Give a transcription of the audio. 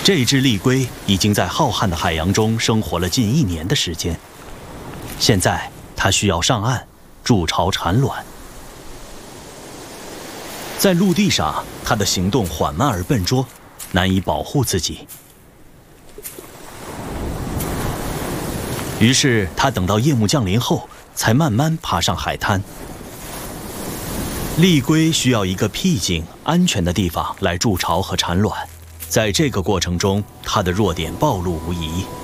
这只丽龟已经在浩瀚的海洋中生活了近1年的时间，现在它需要上岸筑巢产卵。在陆地上，它的行动缓慢而笨拙，难以保护自己。于是，它等到夜幕降临后，才慢慢爬上海滩。丽龟需要一个僻静、安全的地方来筑巢和产卵，在这个过程中，它的弱点暴露无遗。